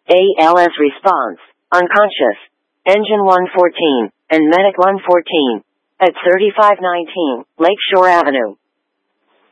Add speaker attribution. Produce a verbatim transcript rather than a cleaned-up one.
Speaker 1: A L S response, unconscious. Engine one fourteen, and Medic one fourteen. At thirty-five nineteen, Lakeshore Avenue.